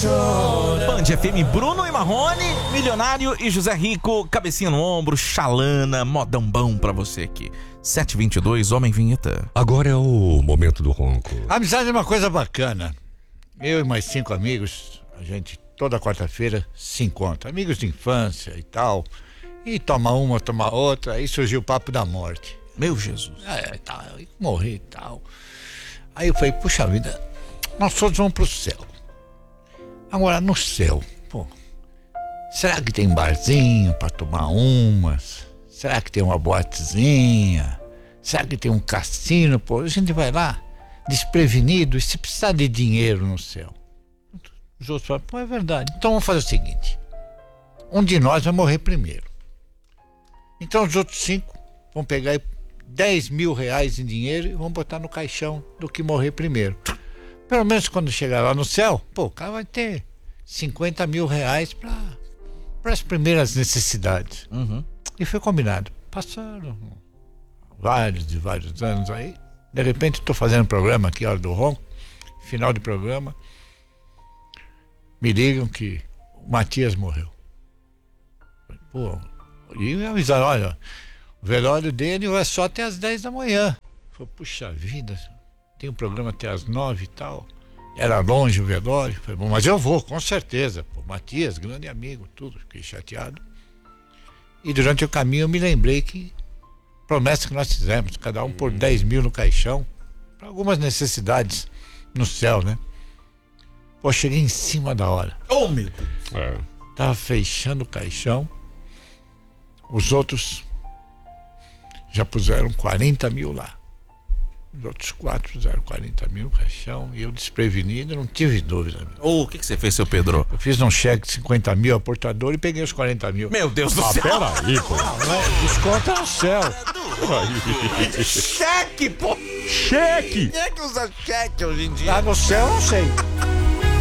Band FM, Bruno e Marrone, Milionário e José Rico, cabecinha no ombro, xalana, modão bom pra você aqui. 7h22, Homem Vinheta. Agora é o momento do ronco. A amizade é uma coisa bacana. Eu e mais 5 amigos, a gente toda quarta-feira se encontra. Amigos de infância e tal. E toma uma, toma outra. Aí surgiu o papo da morte. Meu Jesus. Tal, morrer e tal. Aí eu falei, puxa vida, nós todos vamos pro céu. Agora, no céu, pô, será que tem barzinho pra tomar umas? Será que tem uma boatezinha? Será que tem um cassino? Pô, a gente vai lá, desprevenido, e se precisar de dinheiro no céu. Os outros falam, pô, é verdade. Então vamos fazer o seguinte, um de nós vai morrer primeiro. Então os outros 5 vão pegar 10 mil reais em dinheiro e vão botar no caixão do que morrer primeiro. Pelo menos quando chegar lá no céu, pô, o cara vai ter 50 mil reais para as primeiras necessidades. Uhum. E foi combinado. Passaram vários anos aí. De repente estou fazendo programa aqui, hora do ronco, final de programa. Me ligam que o Matias morreu. Pô, e me avisaram, olha, o velório dele vai só até as 10 da manhã. Falei, puxa vida, tem um programa até as 9 e tal. Era longe o velório. Falei, bom, mas eu vou, com certeza. Pô, Matias, grande amigo, tudo. Fiquei chateado. E durante o caminho eu me lembrei que promessa que nós fizemos, cada um por 10 mil no caixão, para algumas necessidades no céu, né? Pô, cheguei em cima da hora. Oh, meu Deus. Tava fechando o caixão. Os outros já puseram 40 mil lá. Os outros 4 puseram 40 mil no caixão. E eu desprevenido, não tive dúvida. O que você fez, seu Pedro? Eu fiz um cheque de 50 mil a portador e peguei os 40 mil. Meu Deus do céu. Peraí, pô. Desconta no céu. Cheque, pô. Cheque! Quem é que usa cheque hoje em dia? Lá no céu eu não sei.